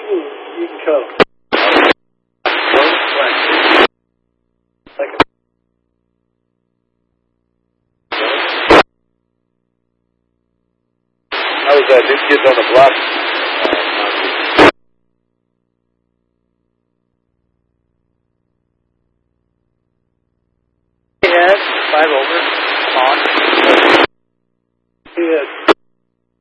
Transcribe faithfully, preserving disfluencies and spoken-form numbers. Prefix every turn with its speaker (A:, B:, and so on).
A: You can come.
B: How was that? New Kids on the Block